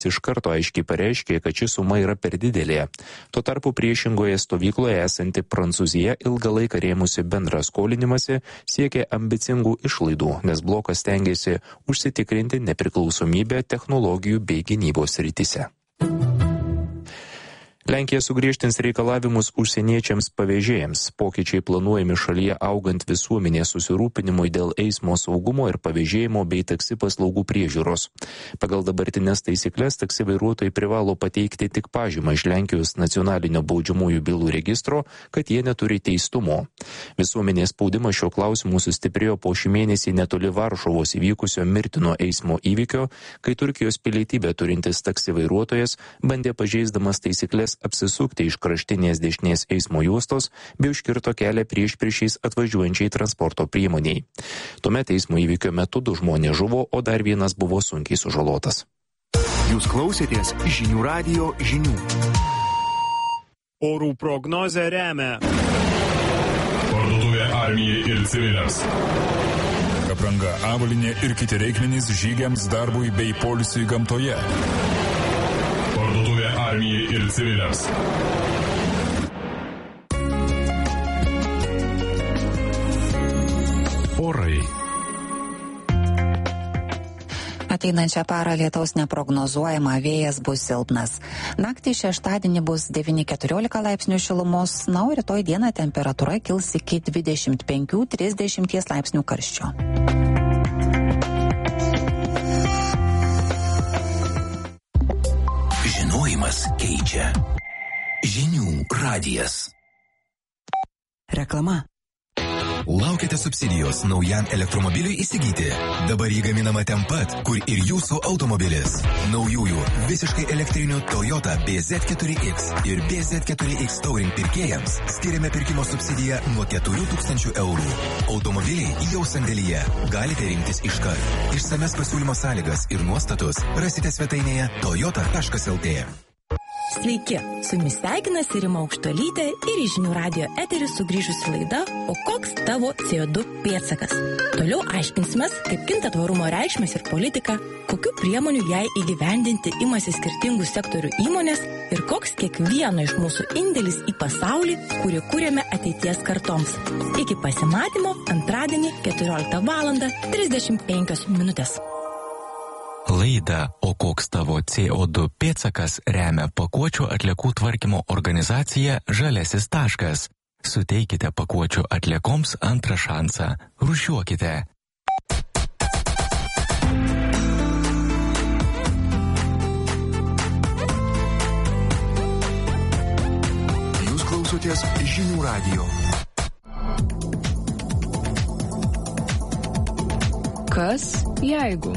iš karto aiškiai pareiškė, kad ši suma yra per didelė. Tuo tarpu priešingoje stovykloje esanti Prancūzija ilgą laiką rėmusi bendrą skolinimąsi siekė ambicingų išlaidų, nes blokas stengiasi užsitikrinti nepriklausomybę technologijų bei gynybos srityse. Lenkija sugriežtins reikalavimus užsieniečiams pavėžėjams. Pokyčiai planuojami šalyje augant visuomenės susirūpinimui dėl eismo saugumo ir pavėžėjimo bei taksi paslaugų priežiūros. Pagal dabartines taisyklės taksi vairuotojai privalo pateikti tik pažymą iš Lenkijos nacionalinio baudžiamųjų bylų registro, kad jie neturi teistumo. Visuomenės spaudimas šio klausimu sustiprėjo po šį mėnesį netoli Varšuvos įvykusio mirtino eismo įvykio, kai Turkijos pilietybę turintis taksi vairuotojas bandė pažeisdamas taisyklės apsisukti iš kraštinės dešinės eismo juostos bei užkirto kelią priešpriešiais atvažiuojančiai transporto priemoniai. Tuomet eismo įvykio metu 2 žmonės žuvo, o dar vienas buvo sunkiai sužalotas. Jūs klausėtės Žinių radijo žinių. Orų prognozę remia Parduotuvė Armijai ir civiliams. Apranga, avalynė ir kiti reikmenys žygiams, darbui bei poilsiui gamtoje. Parduotuvė Armijai ir civiliams. Orai. Ateinančią parą lietaus neprognozuojama, vėjas bus silpnas. Naktį šeštadienį bus 9-14 laipsnių šilumos, na, o rytoj dieną temperatūra kils iki 25-30 laipsnių karščio. Žinojimas keičia. Žinių radijas. Reklama. Laukite subsidijos naujam elektromobiliui įsigyti. Dabar jį gaminama ten pat, kur ir jūsų automobilis. Naujųjų visiškai elektrinių Toyota BZ4X ir BZ4X Touring pirkėjams skiriame pirkimo subsidiją nuo 4 000 eurų. Automobiliai jau sandėlyje. Galite rinktis iškart. Išsames pasiūlymo sąlygas ir nuostatus rasite svetainėje toyota.lt. Sveiki, su jumis sveikinasi Rima Aukštuolytė ir į Žinių radijo eterį sugrįžusi laida O koks tavo CO2 pėdsakas? Toliau aiškinsimės, kaip kinta tvarumo reikšmės ir politika, kokių priemonių jai įgyvendinti imasi skirtingų sektorių įmonės ir koks kiekvieno iš mūsų indėlis į pasaulį, kurį kūrėme ateities kartoms. Iki pasimatymo antradienį 14:35. Laidą O koks tavo CO2 pėdsakas remia pakuočių atliekų tvarkymo organizacija Žaliasis taškas. Suteikite pakuočių atliekoms antrą šansą. Rūšiuokite. Jūs klausotės Žinių radijo. Kas jeigu?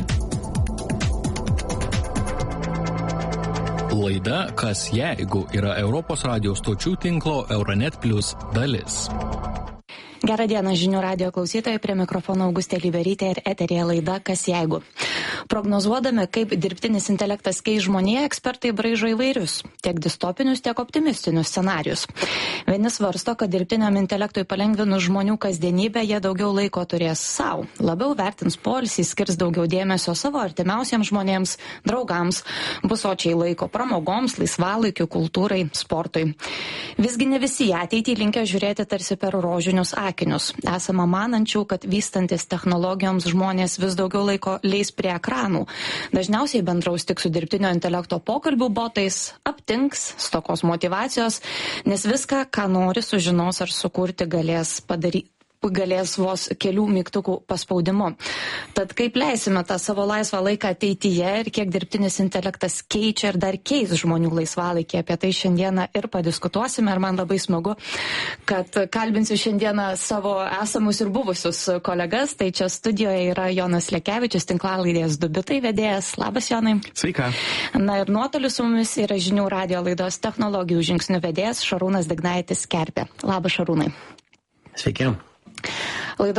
Laida Kas jeigu yra Europos radijo stočių tinklo Euronet Plus dalis. Gerą dieną Žinių radijo klausytojai, prie mikrofono Augustė Liberytė ir eterėje laida Kas jeigu. Prognozuodami, kaip dirbtinis intelektas keis žmoniją, ekspertai braižo įvairius, tiek distopinius, tiek optimistinius scenarius. Vieni svarsto, kad dirbtiniam intelektui palengvinus žmonių kasdienybę, jie daugiau laiko turės savo, labiau vertins poilsį, skirs daugiau dėmesio savo artimiausiems žmonėms, draugams, bus sočiai laiko pramogoms, laisvalaikiu, kultūrai, sportui. Visgi ne visi į ateitį linkę žiūrėti tarsi per rožinius akinius. Esama manančių, kad vystantis technologijoms žmonės vis daugiau laiko leis prie ekranų. Dažniausiai bendraus tik su dirbtinio intelekto pokalbių botais, aptinks, stokos motyvacijos, nes viską, ką nori, sužinos ar sukurti galės vos kelių mygtukų paspaudimu. Tad kaip leisime tą savo laisvą laiką ateityje ir kiek dirbtinis intelektas keičia ir dar keis žmonių laisvalaikį, apie tai šiandieną ir padiskutuosime. Ir man labai smagu, kad kalbinsiu šiandieną savo esamus ir buvusius kolegas. Tai čia studijoje yra Jonas Lekevičius, tinklalaidės Du bitai vedėjas. Labas, Jonai. Sveika. Na ir nuotoliu su mumis yra Žinių radijo laidos technologijų žingsnių vedėjas Šarūnas Dignaitis Kerpė. Labas, Šarūnai. Sveiki. Laidos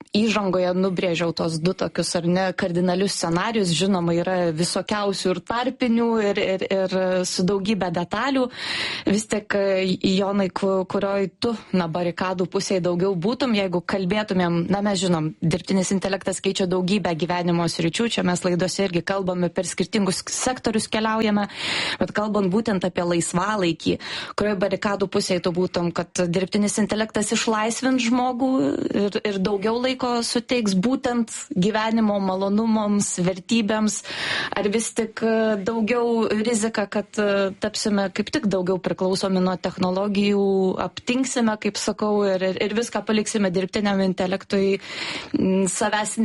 įžangoje nubrėžiau tos du tokius ar ne kardinalius scenarius, žinoma, yra visokiausių ir tarpinių, ir su daugybė detalių. Vis tik, Jonai, kurioj tu, barikadų pusėje daugiau būtum, jeigu kalbėtumėm, mes žinom, dirbtinis intelektas keičia daugybę gyvenimo sričių, čia mes laidose irgi kalbame, per skirtingus sektorius keliaujame, bet kalbant būtent apie laisvalaikį, kurioje barikadų pusėje tu būtum, kad dirbtinis intelektas išlaisvins žmogų ir daugiau laiko suteiks būtent gyvenimo malonumams, vertybėms, ar vis tik daugiau rizika, kad tapsime kaip tik daugiau priklausomi nuo technologijų, aptinksime, kaip sakau, ir viską paliksime dirbtiniam intelektui, savęs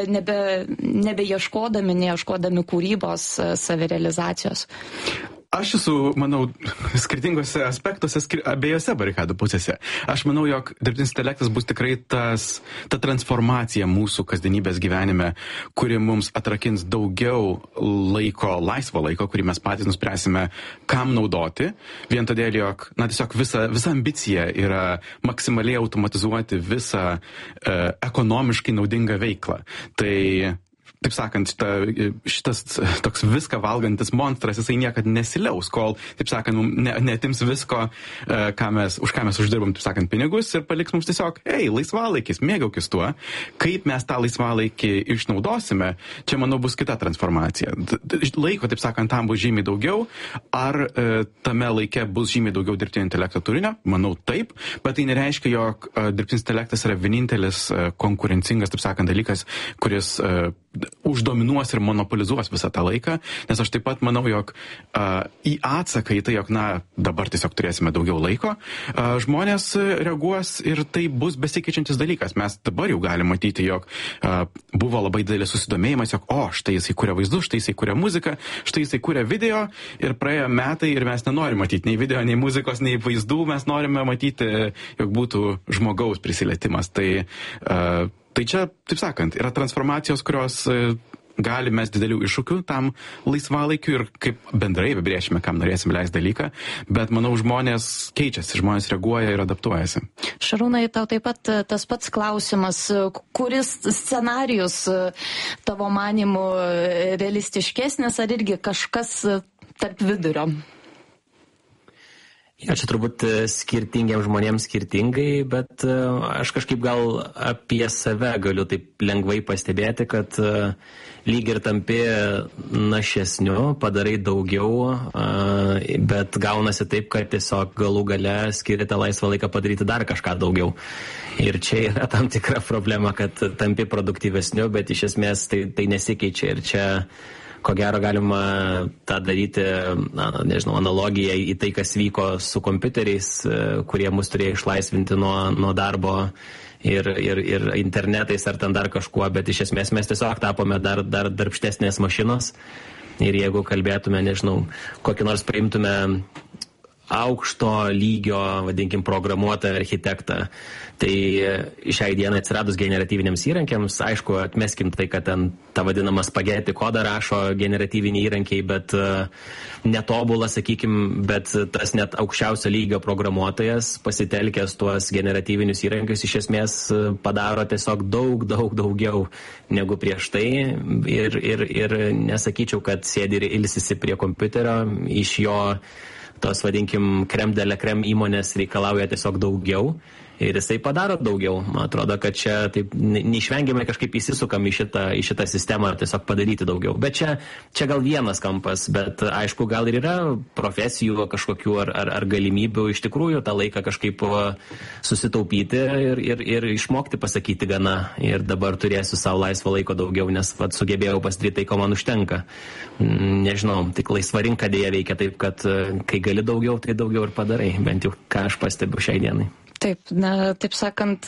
nebeieškodami, neieškodami kūrybos, savirealizacijos. Aš esu, manau, skirtingose aspektuose, abiejose barikadų pusėse. Aš manau, jog dirbtinis intelektas bus tikrai ta transformacija mūsų kasdienybės gyvenime, kuri mums atrakins daugiau laiko, laisvo laiko, kurį mes patys nuspręsime, kam naudoti. Vien todėl, jog, tiesiog visa ambicija yra maksimaliai automatizuoti visą ekonomiškai naudingą veiklą. Tai taip sakant, šitas toks viską valgantis monstras, jisai niekad nesiliaus, kol, taip sakant, netims visko, už ką mes uždirbam, taip sakant, pinigus ir paliks mums tiesiog, laisvalaikis, mėgaukis tuo. Kaip mes tą laisvalaikį išnaudosime, čia, manau, bus kita transformacija. Laiko, taip sakant, tam bus žymiai daugiau, ar tame laike bus žymiai daugiau dirbtinio intelekto turinio? Manau, taip, bet tai nereiškia, jog dirbtinis intelektas yra vienintelis konkurencingas, taip sakant, dalykas, kuris uždominuos ir monopolizuos visą tą laiką, nes aš taip pat manau, jog į atsaką į tai, jog dabar tiesiog turėsime daugiau laiko, žmonės reaguos ir tai bus besikeičiantis dalykas. Mes dabar jau galime matyti, jog buvo labai didelis susidomėjimas, jog štai jisai kuria vaizdus, štai jisai kuria muziką, štai jisai kuria video ir praėjo metai ir mes nenorime matyti nei video, nei muzikos, nei vaizdų, mes norime matyti, jog būtų žmogaus prisilietimas. Tai čia, taip sakant, yra transformacijos, kurios gali mes didelių iššūkių tam laisvalaikiu ir kaip bendrai apibrėšime, kam norėsim leisti dalyką, bet manau, žmonės keičiasi, žmonės reaguoja ir adaptuojasi. Šarūnai, tau taip pat tas pats klausimas, kuris scenarijus tavo manimu realistiškesnis, ar irgi kažkas tarp vidurio? Čia turbūt skirtingiems žmonėms skirtingai, bet aš kažkaip gal apie save galiu taip lengvai pastebėti, kad lyg ir tampi našesniu, padarai daugiau, bet gaunasi taip, kad tiesiog galų gale skirite laisvą laiką padaryti dar kažką daugiau. Ir čia yra tam tikra problema, kad tampi produktyvesniu, bet iš esmės tai nesikeičia ir čia ko gero galima tą daryti, analogiją į tai, kas vyko su kompiuteriais, kurie mus turėjo išlaisvinti nuo darbo ir internetais ar ten dar kažkuo, bet iš esmės mes tiesiog tapome dar darbštesnės mašinos. Ir jeigu kalbėtume, kokį nors paimtume aukšto lygio, vadinkim, programuotoją architektą. Tai šiai dienai atsiradus generatyviniams įrankiams, aišku, atmeskim tai, kad ten ta vadinama spageti kodą rašo generatyviniai įrankiai, bet netobula, sakykim, bet tas net aukščiausio lygio programuotojas pasitelkęs tuos generatyvinius įrankius iš esmės padaro tiesiog daug daugiau negu prieš tai ir nesakyčiau, kad sėdi ir ilsisi prie kompiuterio, iš jo tos, vadinkim, krem de la krem įmonės reikalauja tiesiog daugiau ir jisai padaro daugiau. Man atrodo, kad čia taip neišvengiamai kažkaip įsisukam į šitą sistemą tiesiog padaryti daugiau. Bet čia gal vienas kampas, bet aišku, gal ir yra profesijų kažkokių ar galimybių iš tikrųjų tą laiką kažkaip susitaupyti ir išmokti pasakyti gana. Ir dabar turėsiu savo laisvo laiko daugiau, nes sugebėjau pasidaryti tai, ko man užtenka. Nežinau, tik laisva rinka dėja veikia taip, kad kai gali daugiau, tai daugiau ir padarai. Bent jau ką aš pastebiu šiai dienai. Taip, taip sakant,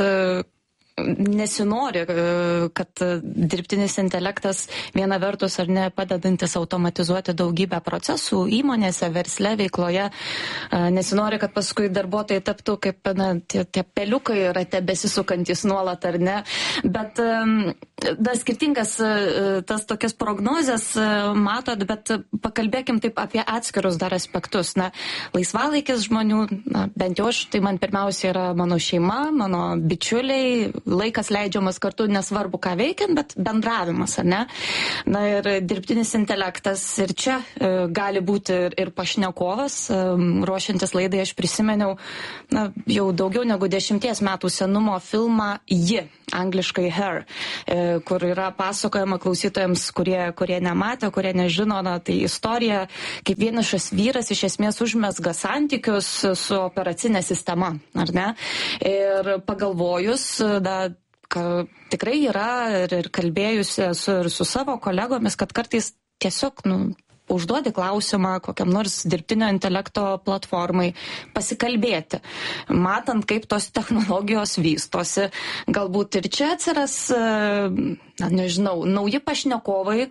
nesinori, kad dirbtinis intelektas viena vertus ar ne padedantis automatizuoti daugybę procesų įmonėse, versle, veikloje. Nesinori, kad paskui darbuotojai taptų kaip tie peliukai rate besisukantis nuolat ar ne. Bet skirtingas tas tokias prognozes matot, bet pakalbėkim taip apie atskirus dar aspektus. Na, laisvalaikis žmonių, bent jau aš, tai man pirmiausia yra mano šeima, mano bičiuliai, laikas leidžiamas kartu, nesvarbu ką veikiant, bet bendravimas, ar ne? Na ir dirbtinis intelektas ir čia gali būti ir pašnekovas. Ruošiantis laidai aš prisimeniau jau daugiau negu 10 metų senumo filmą Ji, angliškai Her, kur yra pasakojama klausytojams, kurie nematė, kurie nežino, tai istorija, kaip vienišas vyras iš esmės užmesga santykius su operacinė sistema, ar ne? Ir pagalvojus, tikrai yra ir kalbėjusi su savo kolegomis, kad kartais tiesiog, užduodi klausimą kokiam nors dirbtinio intelekto platformai, pasikalbėti, matant, kaip tos technologijos vystosi. Galbūt ir čia atsiras, nauji pašnekovai,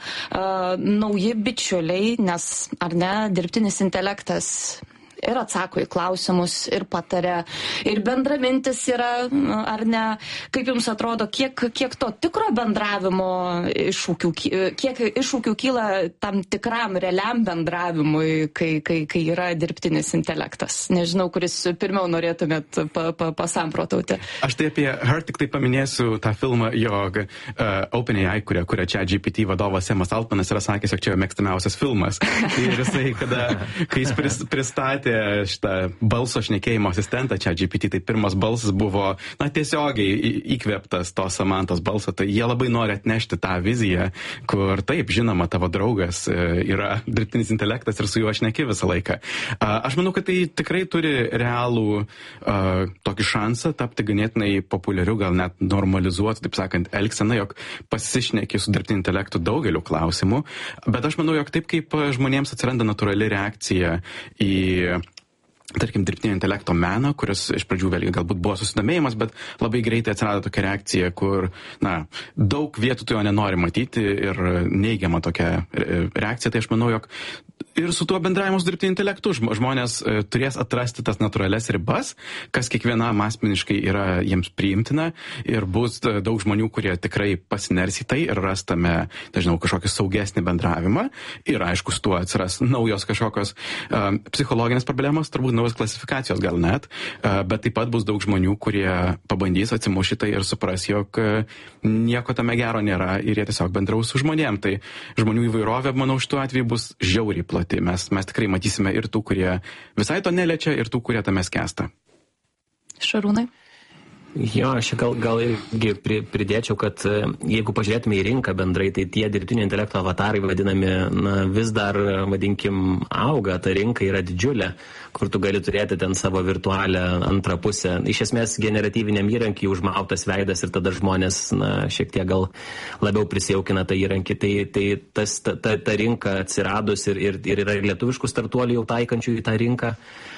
nauji bičiuliai, nes, ar ne, dirbtinis intelektas ir atsako į klausimus, ir pataria, ir bendramintis yra, ar ne, kaip jums atrodo, kiek to tikro bendravimo iššūkių, kiek iššūkių kyla tam tikram realiam bendravimui, kai yra dirbtinis intelektas. Nežinau, kuris pirmiau norėtumėt pasamprotauti. Aš tai apie Her tik tai paminėsiu tą filmą, jog OpenAI, kuria ChatGPT vadovas Samas Altmanas yra sakęs, jog čia jo mėgstamiausias filmas. Ir jisai, kai jis pristatė šitą balso šnekėjimo asistentą ChatGPT, tai pirmas balsas buvo tiesiogiai įkvėptas tos Samantos balso, tai jie labai nori atnešti tą viziją, kur taip, žinoma, tavo draugas yra dirbtinis intelektas ir su juo šneki visą laiką. Aš manau, kad tai tikrai turi realų tokį šansą tapti ganėtinai populiariu, gal net normalizuoti, taip sakant, elgseną, jog pasišneki su dirbtiniu intelektu daugeliu klausimų, bet aš manau, jog taip kaip žmonėms atsiranda natūrali reakcija į tarkim, dirbtinio intelekto meną, kuris iš pradžių vėlgi galbūt buvo susidomėjimas, bet labai greitai atsirado tokia reakcija, kur, daug vietų tu jo nenori matyti ir neigiama tokia reakcija, tai aš manau, jog ir su tuo bendravimu su dirbtiniu intelektu žmonės turės atrasti tas natūralias ribas, kas kiekvienam asmeniškai yra jiems priimtina ir bus daug žmonių, kurie tikrai pasiners į tai ir rastame, kažkokį saugesnį bendravimą ir aišku, su tuo atsiras naujos kažkokios psichologinės problemos, turbūt naujos klasifikacijos gal net, bet taip pat bus daug žmonių, kurie pabandys atsimušti tai ir supras, jog nieko tame gero nėra ir jie tiesiog bendraus su žmonėm. Tai žmonių įvairovė, manau, šituo atveju bus žiauriai plati. Mes tikrai matysime ir tų, kurie visai to neliečia, ir tų, kurie tame skęsta. Šarūnai? Jo, aš gal irgi pridėčiau, kad jeigu pažiūrėtume į rinką bendrai, tai tie dirbtinio intelekto avatarai vadinami, vis dar, vadinkim, auga, ta rinka yra didžiulė, kur tu gali turėti ten savo virtualią antrą pusę. Iš esmės, generatyviniam įrankiui užmautas veidas ir tada žmonės, šiek tiek gal labiau prisijaukina tą įrankį. Tai ta rinka atsiradus ir yra lietuviškų startuolių jau taikančių į tą rinką.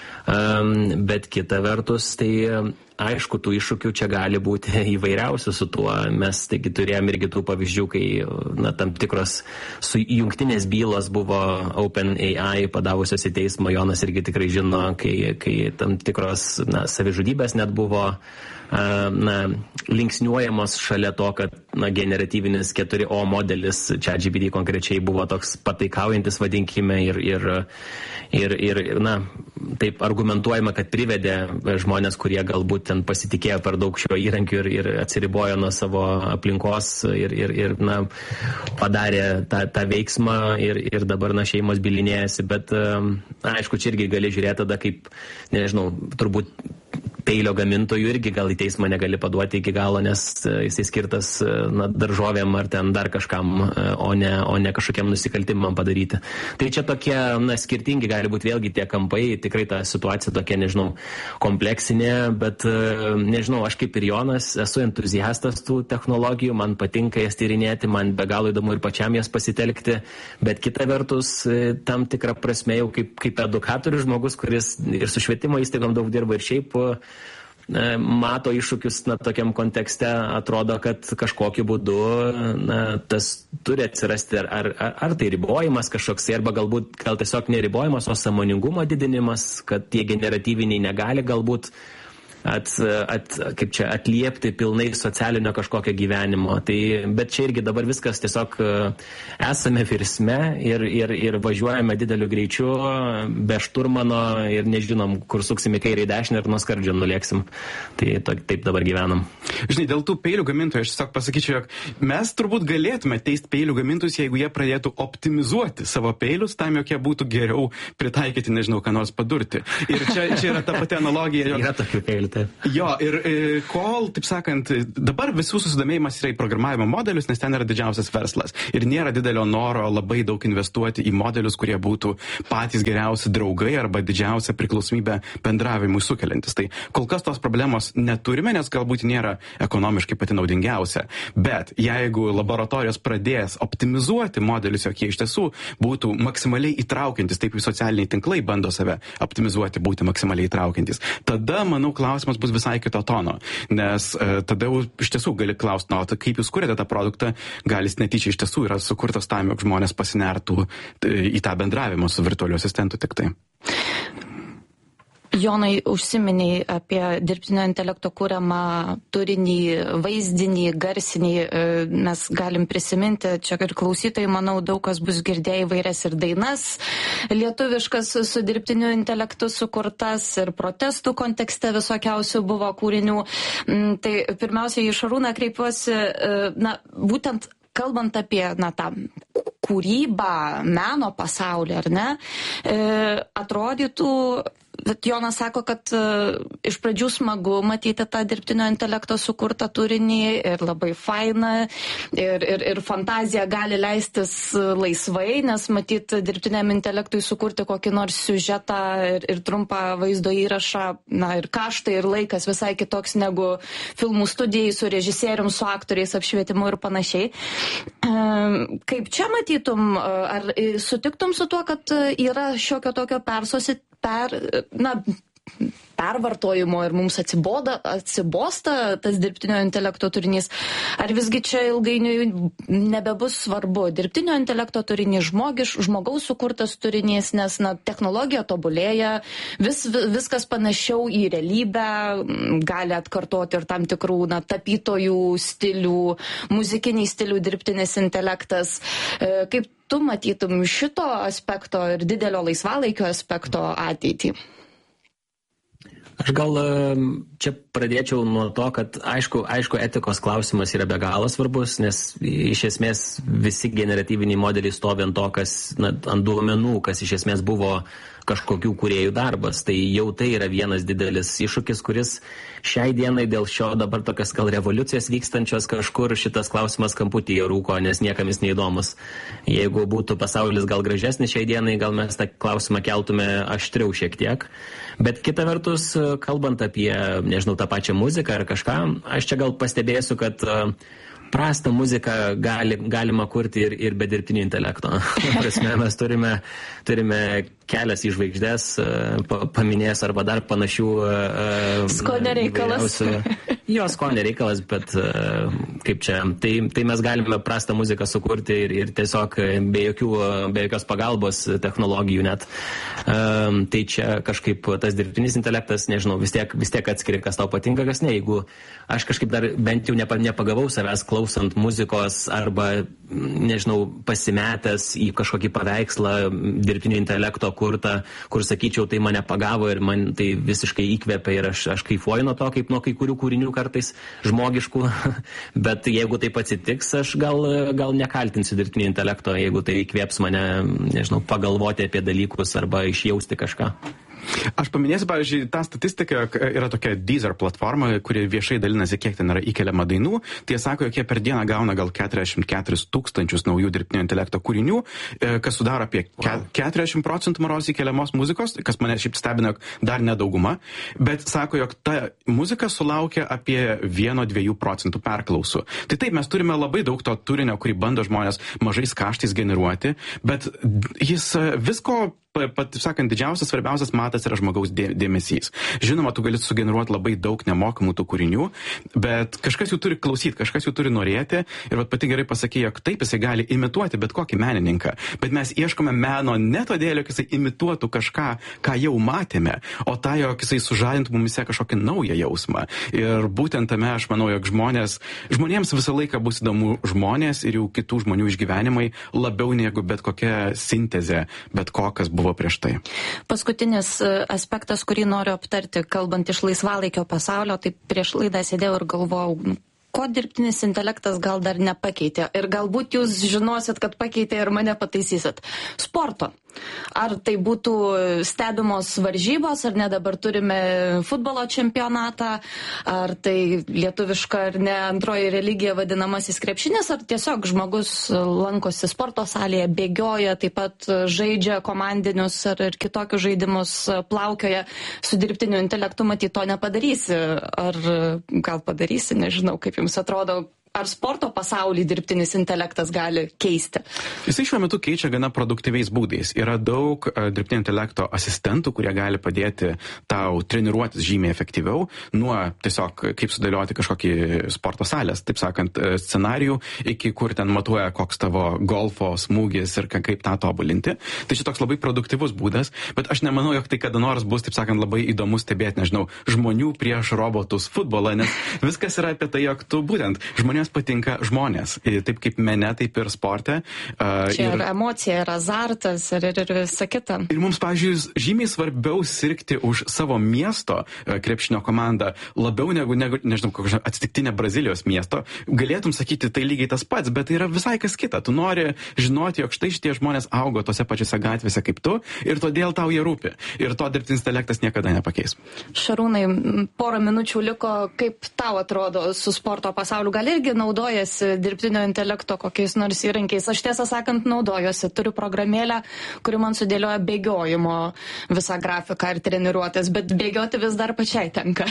Bet kita vertus, tai aišku, tų iššūkių čia gali būti įvairiausių su tuo. Mes taigi turėjom irgi tų pavyzdžių, kai tam tikros jungtinės bylos buvo OpenAI padavusios į teismą. Jonas irgi tikrai žino, kai tam tikros savižudybės net buvo linksniuojamos šalia to, kad generatyvinis 4O modelis ChatGPT konkrečiai buvo toks pataikaujantis, vadinkime, ir taip argumentuojama, kad privedė žmonės, kurie galbūt ten pasitikėjo per daug šio įrankiu ir atsiribojo nuo savo aplinkos ir padarė tą veiksmą ir dabar šeimos bylinėjasi, bet aišku, čia irgi gali žiūrėti tada kaip, nežinau, turbūt peilio gamintojų irgi gal į teismą negali paduoti iki galo, nes jisai skirtas daržovėm ar ten dar kažkam, o ne kažkokiam nusikaltimam padaryti. Tai čia tokie skirtingi gali būti vėlgi tie kampai, tikrai ta situacija tokia, nežinau, kompleksinė, bet nežinau, aš kaip ir Jonas esu entuziastas tų technologijų, man patinka jas tyrinėti, man be galo įdomu ir pačiam jas pasitelkti, bet kita vertus, tam tikrą prasme jau kaip edukatorius žmogus, kuris ir su švietimo įstaigom daug dirba ir šiaip mato iššūkius tokiam kontekste, atrodo, kad kažkokiu būdu tas turi atsirasti ar tai ribojimas kažkoks, arba gal tiesiog neribojimas, o sąmoningumo didinimas, kad tie generatyviniai negali galbūt atliepti pilnai socialinio kažkokio gyvenimo. Tai, bet čia irgi dabar viskas tiesiog esame virsme ir važiuojame dideliu greičiu, be šturmano ir nežinom, kur suksim į kairę į dešinę ir nuo skardžio nulėksim. Tai taip dabar gyvenam. Žinai, dėl tų peilių gamintojų aš tiesiog pasakyčiau, jog mes turbūt galėtume teisti peilių gamintojus, jeigu jie pradėtų optimizuoti savo peilius tam, jog jie būtų geriau pritaikyti, nežinau, ką nors padurti. Ir čia yra ta pati analogija. Yra tokių peilių, taip. Jo, ir kol, taip sakant, dabar visų susidomėjimas yra į programavimo modelius, nes ten yra didžiausias verslas. Ir nėra didelio noro labai daug investuoti į modelius, kurie būtų patys geriausi draugai arba didžiausia priklausomybė bendravimui sukeliantis. Tai kol kas tos problemos neturime, nes galbūt nėra ekonomiškai pati naudingiausia. Bet jeigu laboratorijos pradės optimizuoti modelius, jog jie iš tiesų būtų maksimaliai įtraukiantis, taip į socialiniai tinklai bando save optimizuoti, būti maksimaliai įtraukiantis, tada, manau, klausimas bus visai kito tono. Nes tada jau iš tiesų gali klausti, tai kaip jūs kuriate tą produktą, gal jis netyčia iš tiesų yra sukurtas tam, jog žmonės pasinertų į tą bendravimą su virtualiu asistentu tik tai. Jonai, užsiminiai apie dirbtinio intelekto kūriamą turinį, vaizdinį, garsinį. Mes galim prisiminti, čia ir klausytojai, manau, daug kas bus girdėję įvairias ir dainas lietuviškas su dirbtiniu intelektu sukurtas ir protestų kontekste visokiausių buvo kūrinių. Tai pirmiausia, į Šarūną kreipiuosi, būtent kalbant apie tą kūrybą, meno pasaulį, ar ne, atrodytų, bet Jonas sako, kad iš pradžių smagu matyti tą dirbtinio intelekto sukurtą turinį ir labai faina ir fantazija gali leistis laisvai, nes matyti dirbtiniam intelektui sukurti kokį nors siužetą ir trumpą vaizdo įrašą, ir kaštai ir laikas visai kitoks negu filmų studijai su režisierium, su aktoriais, apšvietimu ir panašiai. Kaip čia matytum, ar sutiktum su tuo, kad yra šiokio tokio pervartojimo ir mums atsibosta tas dirbtinio intelekto turinys, ar visgi čia ilgainiui nebebus svarbu dirbtinio intelekto turinys, žmogaus sukurtas turinys, nes technologija tobulėja, viskas panašiau į realybę, gali atkartoti ir tam tikrų tapytojų stilių, muzikiniai stilių dirbtinis intelektas. Kaip tu matytum šito aspekto ir didelio laisvalaikio aspekto ateitį? Aš gal čia pradėčiau nuo to, kad aišku, etikos klausimas yra be galo svarbus, nes iš esmės visi generatyviniai modeliai stovi ant to, ant duomenų, kas iš esmės buvo kažkokių kūrėjų darbas. Tai jau tai yra vienas didelis iššūkis, kuris šiai dienai dėl šio dabar tokios gal revoliucijos vykstančios kažkur šitas klausimas kamputyje rūko, nes niekam jis neįdomus. Jeigu būtų pasaulis gal gražesnis šiai dienai, gal mes tą klausimą keltume aštriau šiek tiek. Bet kita vertus, kalbant apie, nežinau, tą pačią muziką ar kažką, aš čia gal pastebėsiu, kad prastą muziką galima kurti ir be dirbtinio intelekto. Prasme, mes turime kelias į žvaigždės, paminės arba dar panašių skonio reikalas. Jo, skonio reikalas, bet kaip čia, tai mes galime prastą muziką sukurti ir tiesiog be jokios pagalbos technologijų net. Tai čia kažkaip tas dirbtinis intelektas, nežinau, vis tiek atskiri, kas tau patinka, kas ne. Jeigu aš kažkaip dar bent jau nepagavau savęs klausant muzikos arba, nežinau, pasimetęs į kažkokį paveikslą dirbtinio intelekto kurtą, kur sakyčiau, tai mane pagavo ir man tai visiškai įkvėpia ir aš kaifuoju nuo to, kaip nuo kai kurių kūrinių kartais žmogiškų, bet jeigu taip atsitiks, aš gal nekaltinsiu dirbtinio intelekto, jeigu tai įkvėps mane, nežinau, pagalvoti apie dalykus arba išjausti kažką. Aš paminėsiu, pavyzdžiui, tą statistiką, yra tokia Deezer platforma, kuri viešai dalinasi, kiek ten yra įkeliama dainų. Tai jie sako, jog jie per dieną gauna gal 44 000 naujų dirbtinio intelekto kūrinių, kas sudaro apie 40% maros įkeliamos muzikos, kas mane šiaip stebina, dar nedauguma, bet sako, jog ta muzika sulaukia apie 1-2% perklausų. Tai taip, mes turime labai daug to turinio, kurį bando žmonės mažais kaštais generuoti, bet jis visko taip sakant, didžiausias, svarbiausias matas yra žmogaus dėmesys. Žinoma, tu gali sugeneruoti labai daug nemokamų tų kūrinių, bet kažkas jų turi klausyti, kažkas jų turi norėti ir pati gerai pasakė, jog taip jisai gali imituoti bet kokį menininką, bet mes ieškome meno ne todėl, jog jisai imituotų kažką, ką jau matėme, o tą, jog jisai sužadintų mumise kažkokį naują jausmą. Ir būtent tame aš manau, jog žmonėms visą laiką bus įdomu žmonės ir jų kitų žmonių išgyvenimai labiau negu bet kokia sintezė, bet ko, kas buvo prieš tai. Paskutinis aspektas, kurį noriu aptarti, kalbant iš laisvalaikio pasaulio, tai prieš laidą sėdėjau ir galvojau, ko dirbtinis intelektas gal dar nepakeitė. Ir galbūt jūs žinosit, kad pakeitė ir mane pataisysit. Sporto. Ar tai būtų stebimos varžybos, ar ne dabar turime futbolo čempionatą, ar tai lietuviška ar ne antroji religija vadinamasis krepšinis, ar tiesiog žmogus lankosi sporto salėje, bėgioja, taip pat žaidžia komandinius ar kitokius žaidimus, plaukioja su dirbtiniu intelektu, matyt, to nepadarysi. Ar gal padarysi, nežinau, kaip jums atrodo. Ar sporto pasaulį dirbtinis intelektas gali keisti? Jisai šiuo metu keičia gana produktyviais būdais. Yra daug dirbtinio intelekto asistentų, kurie gali padėti tau treniruotis žymiai efektyviau, nuo tiesiog kaip sudėlioti kažkokį sporto salės, taip sakant, scenarijų, iki kur ten matuoja, koks tavo golfo smūgis ir kaip tą tobulinti. Tai čia toks labai produktyvus būdas, bet aš nemanau, jog tai kada nors bus, taip sakant, labai įdomu stebėti, nežinau, žmonių prieš robotus futbolą, nes viskas yra apie tai, jog tu būtent žmonės patinka žmonės, taip kaip mene, taip ir sporte. Čia ir emocija, ir azartas, ir visa kita. Ir mums, pavyzdžiui, žymiai svarbiau sirgti už savo miesto krepšinio komandą, labiau negu nežinau, kokia atsitiktinė Brazilijos miesto. Galėtum sakyti, tai lygiai tas pats, bet tai yra visai kas kita. Tu nori žinoti, jog štai šitie žmonės augo tose pačiose gatvėse kaip tu ir todėl tau jie rūpi. Ir to dirbtinis intelektas niekada nepakeis. Šarūnai, porą minučių liko. Kaip tau atrodo su sporto pasauliu? Gal irgi naudojasi dirbtinio intelekto kokiais nors įrankiais? Aš tiesą sakant naudojuosi. Turiu programėlę, kuri man sudėlioja bėgiojimo visą grafiką ir treniruotės, bet bėgioti vis dar pačiai tenka.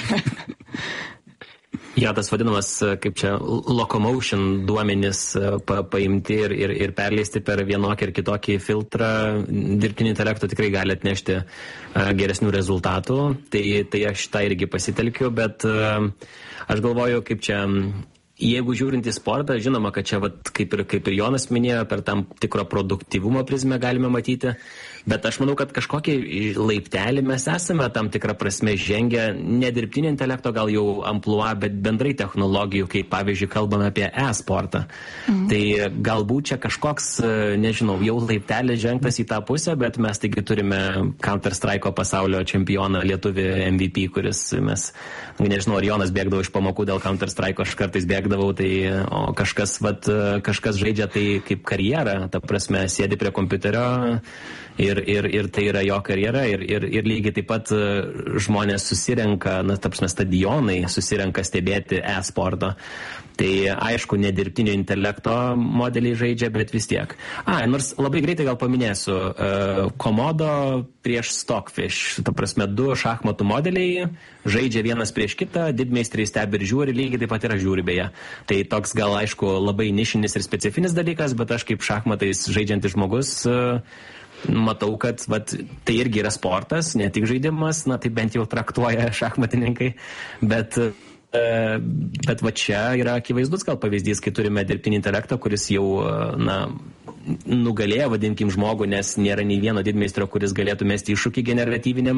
Ja, tas vadinamas, kaip čia, locomotion duomenys paimti ir perleisti per vienokį ir kitokį filtrą dirbtinio intelekto tikrai gali atnešti geresnių rezultatų. Tai aš tą irgi pasitelkiu, bet aš galvoju, kaip čia, jeigu žiūrint į sportą, žinoma, kad čia, kaip ir Jonas minėjo, per tam tikro produktyvumo prizmę galime matyti, bet aš manau, kad kažkokį laiptelį mes esame tam tikrą prasme žengę, ne dirbtinio intelekto gal jau amplua, bet bendrai technologijų, kaip pavyzdžiui kalbame apie e-sportą. Tai galbūt čia kažkoks, nežinau, jau laiptelis žengtas į tą pusę, bet mes taigi turime Counter-Strike'o pasaulio čempioną lietuvį MVP, kuris mes, nežinau, ar Jonas bėgdavo iš pamokų dėl Counter-Strike'o, aš kartais bėgdavau, tai o kažkas žaidžia tai kaip karjerą, ta prasme, sėdi prie kompiuterio ir tai yra jo karjera ir lygiai taip pat žmonės susirenka, ta prasme, stadionai susirenka stebėti e-sporto. Tai aišku, ne dirbtinio intelekto modeliai žaidžia, bet vis tiek. Nors labai greitai gal paminėsiu, Komodo prieš Stockfish, ta prasme, 2 šachmatų modeliai žaidžia vienas prieš kitą, didmeistriai stebi ir žiūri, lygiai taip pat yra žiūri beje. Tai toks gal aišku labai nišinis ir specifinis dalykas, bet aš kaip šachmatais žaidžiantis žmogus matau, kad tai irgi yra sportas, ne tik žaidimas, tai bent jau traktuoja šachmatininkai, bet čia yra akivaizdus gal pavyzdys, kai turime dirbtinį intelektą, kuris jau, nugalėjo, vadinkim, žmogų, nes nėra nei vieno didmeistrio, kuris galėtų mesti iššūkį generatyviniam,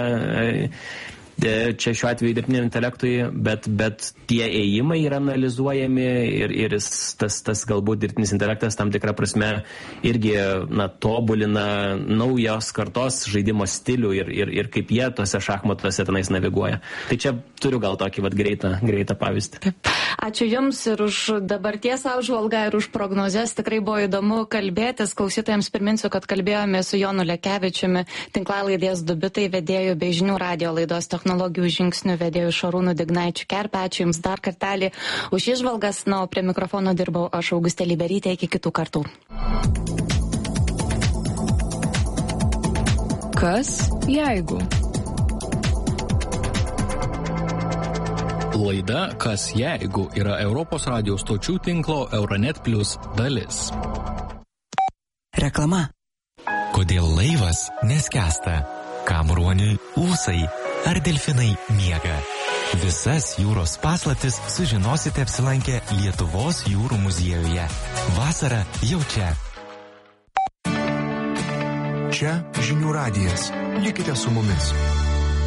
čia šiuo atveju dirbtiniam intelektui, bet tie ėjimai yra analizuojami ir tas galbūt dirbtinis intelektas tam tikrą prasme irgi tobulina naujos kartos žaidimo stilių ir kaip jie tose šachmatuose tenais naviguoja. Tai čia turiu gal tokį greitą pavyzdį. Taip. Ačiū Jums ir už dabarties apžvalgą ir už prognozes. Tikrai buvo įdomu kalbėtis. Klausytojams priminsiu, kad kalbėjome su Jonu Lekevičiumi, tinklalaidės Du bitai vedėjų bei Žinių radijo laidos technologijų žingsnių vedėjų Šarūnu Dignaičiu Kerpe. Ačiū Jums dar kartelį už įžvalgas. O prie mikrofono dirbau aš, Augustė Liberytė. Iki kitų kartų. Kas jeigu? Laida Kas jeigu yra Europos radio stočių tinklo Euronet Plus dalis. Reklama. Kodėl laivas neskęsta? Kam ruoniui ūsai? Ar delfinai miega? Visas jūros paslaptis sužinosite apsilankę Lietuvos jūrų muziejuje. Vasara jau čia. Čia Žinių radijas. Likite su mumis.